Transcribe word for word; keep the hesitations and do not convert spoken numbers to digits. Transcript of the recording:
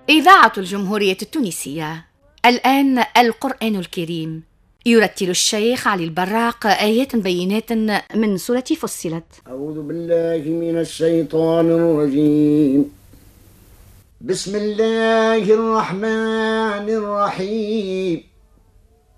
إذاعة الجمهورية التونسية. الآن القرآن الكريم، يرتل الشيخ علي البراق آيات بينات من سورة فصلت. أعوذ بالله من الشيطان الرجيم. بسم الله الرحمن الرحيم.